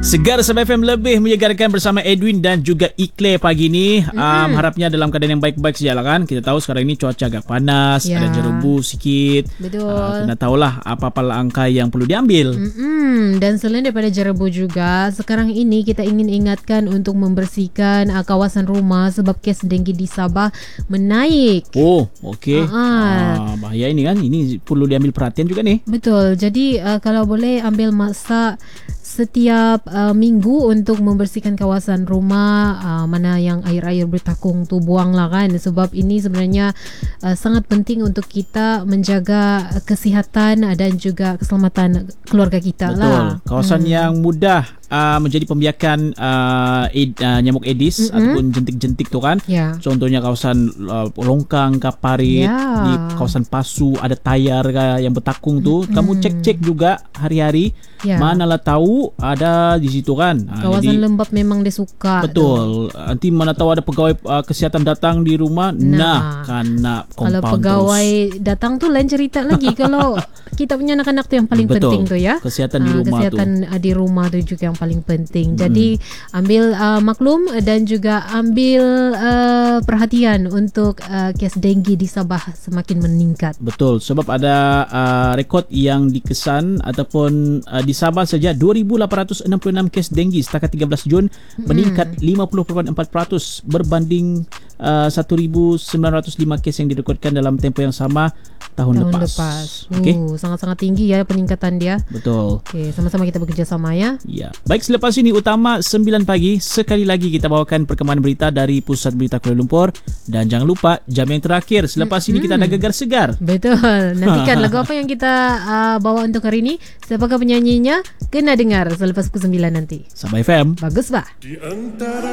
Segar Sabah FM lebih menyegarkan bersama Edwin dan juga Iclair pagi ni. Harapnya dalam keadaan yang baik-baik sajalah kan. Kita tahu sekarang ini cuaca agak panas, ada jerebu sikit. Betul. Kena tahulah apa-apa langkah yang perlu diambil. Dan selain daripada jerebu juga, sekarang ini kita ingin ingatkan untuk membersihkan kawasan rumah sebab kes denggi di Sabah menaik. Oh, okey. Bahaya ini kan. Ini perlu diambil perhatian juga nih. Betul. Jadi kalau boleh ambil masa setiap minggu untuk membersihkan kawasan rumah, mana yang air-air bertakung tu buanglah kan, sebab ini sebenarnya sangat penting untuk kita menjaga kesihatan dan juga keselamatan keluarga kita. Betul. Lah. Kawasan yang mudah menjadi pembiakan nyamuk Aedes ataupun jentik-jentik tu kan. Contohnya kawasan longkang, kaparit, di kawasan pasu ada tayar yang bertakung tu. Kamu cek-cek juga hari-hari. Manalah tahu ada di situ kan. Kawasan jadi, lembab memang dia suka. Betul. Nanti mana tahu ada pegawai kesihatan datang di rumah. Kena compound. Kalau pegawai datang tu lain cerita lagi. Kalau kita punya anak-anak tu yang paling penting tu ya. Kesihatan di rumah kesihatan di rumah tu juga yang paling penting. Jadi ambil maklum dan juga ambil perhatian untuk kes denggi di Sabah semakin meningkat. Betul. Sebab ada rekod yang dikesan ataupun di Sabah saja 2,866 kes denggi setakat 13 Jun meningkat 50.4% berbanding 1,905 kes yang direkodkan dalam tempoh yang sama tahun lepas. Sangat-sangat tinggi ya peningkatan dia. Betul. Okey, sama-sama kita bekerjasama ya. Ya. Baik, selepas ini Utama 9 pagi sekali lagi kita bawakan perkembangan berita dari Pusat Berita Kuala Lumpur, dan jangan lupa jam yang terakhir selepas ini kita ada Gegar Segar. Betul. Nantikan lagu apa yang kita bawa untuk hari ini, siapakah penyanyinya, kena dengar selepas pukul 9 nanti. Sabah FM. Bagus bah.